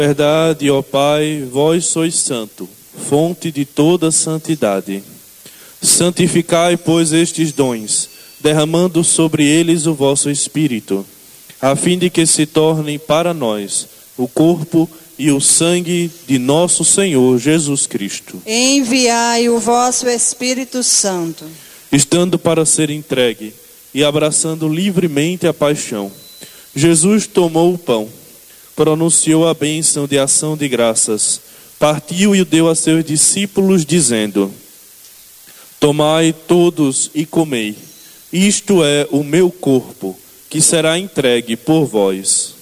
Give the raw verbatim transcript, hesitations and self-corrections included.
Verdade, ó Pai, vós sois santo, fonte de toda santidade. Santificai, pois, estes dons, derramando sobre eles o vosso Espírito, a fim de que se tornem para nós o corpo e o sangue de nosso Senhor Jesus Cristo. Enviai o vosso Espírito Santo, Estando para ser entregue e abraçando livremente a paixão, Jesus tomou o pão, pronunciou a bênção de ação de graças, partiu e o deu a seus discípulos, dizendo: Tomai todos e comei, isto é o meu corpo, que será entregue por vós.